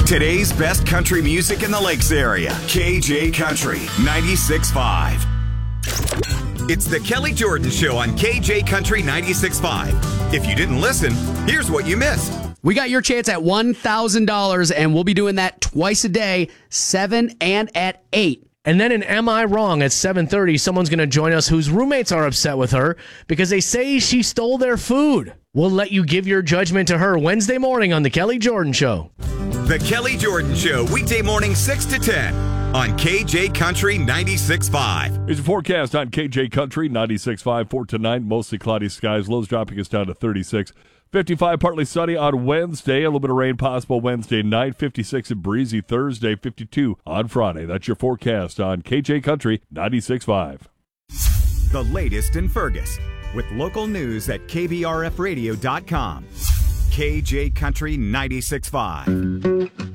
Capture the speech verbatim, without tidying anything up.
Today's best country music in the Lakes area. K J Country ninety-six point five. It's the Kelly Jordan Show on K J Country ninety-six point five. If you didn't listen, here's what you missed. We got your chance at one thousand dollars, and we'll be doing that twice a day, seven and at eight. And then in Am I Wrong at seven thirty, someone's going to join us whose roommates are upset with her because they say she stole their food. We'll let you give your judgment to her Wednesday morning on The Kelly Jordan Show. The Kelly Jordan Show, weekday morning six to ten on K J Country ninety-six point five. Here's a forecast on K J Country ninety-six point five for tonight. Mostly cloudy skies. Lows dropping us down to thirty-six. fifty-five, partly sunny on Wednesday. A little bit of rain possible Wednesday night. fifty-six and breezy Thursday. fifty-two on Friday. That's your forecast on K J Country ninety-six point five. The latest in Fergus with local news at K B R F radio dot com. K J Country ninety-six point five.